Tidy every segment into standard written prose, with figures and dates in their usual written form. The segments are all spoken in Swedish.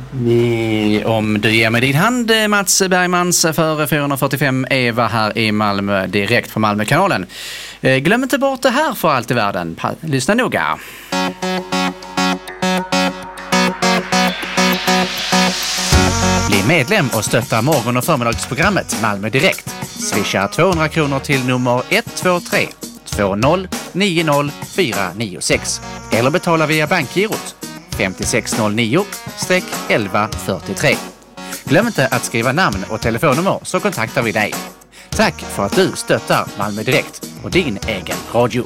Om du ger mig din hand, Mats Bergmans för 445 Eva här i Malmö, direkt från Malmökanalen. Glöm inte bort det här för allt i världen. Lyssna noga. Bli medlem och stötta morgon- och förmiddagsprogrammet Malmö Direkt. Swisha 200 kronor till nummer 123 20 90 496 eller betala via bankgirot 5609-1143. Glöm inte att skriva namn och telefonnummer så kontaktar vi dig. Tack för att du stöttar Malmö Direkt och din egen radio.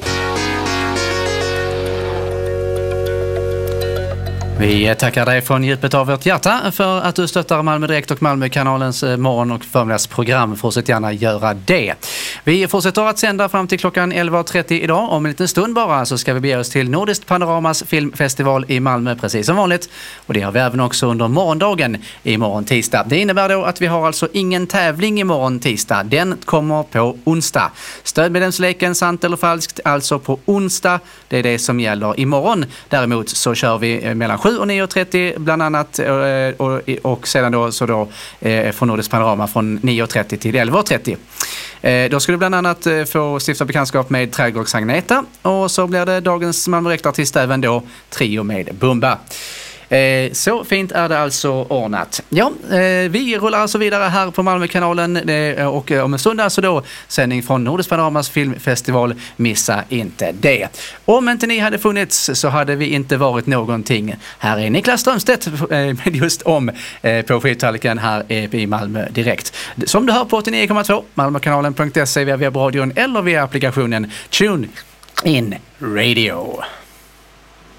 Vi tackar dig från djupet av vårt hjärta för att du stöttar Malmö Direkt och Malmökanalens morgon- och förmiddagsprogram. Fortsätt gärna göra det. Vi fortsätter att sända fram till klockan 11.30 idag. Om en liten stund bara så ska vi bege oss till Nordiskt Panoramas filmfestival i Malmö precis som vanligt. Och det har vi även också under morgondagen imorgon tisdag. Det innebär då att vi har alltså ingen tävling imorgon tisdag. Den kommer på onsdag. Stödmedlemsleken sant eller falskt alltså på onsdag. Det är det som gäller imorgon. Däremot så kör vi mellan 7 och 9.30 bland annat och sedan då så då från Nordiskt Panorama från 9.30 till 11.30. Då ska du bland annat få stifta bekantskap med Trädgårdsagneta och så blir det dagens Malmö Direkt-artist även då trio med Bumba. Så fint är det alltså ordnat. Ja, vi rullar alltså vidare här på Malmökanalen och om en stund alltså då sändning från Nordiskt Panoramas filmfestival. Missa inte det. Om inte ni hade funnits så hade vi inte varit någonting. Här är Niklas Strömstedt med just om på skivtallriken här i Malmö Direkt. Som du hör på 89,2 Malmökanalen.se via webbradion eller via applikationen Tune in Radio.